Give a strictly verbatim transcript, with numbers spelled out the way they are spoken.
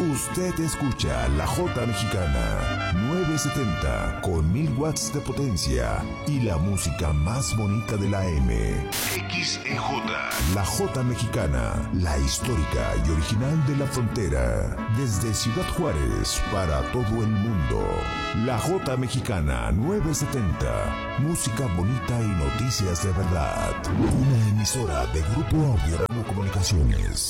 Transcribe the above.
Usted escucha la Jota Mexicana nueve setenta con mil watts de potencia y la música más bonita de la M. X E J. La Jota Mexicana, la histórica y original de la frontera. Desde Ciudad Juárez para todo el mundo. La Jota Mexicana nueve setenta. Música bonita y noticias de verdad. Una emisora de Grupo Audio Radio Comunicaciones.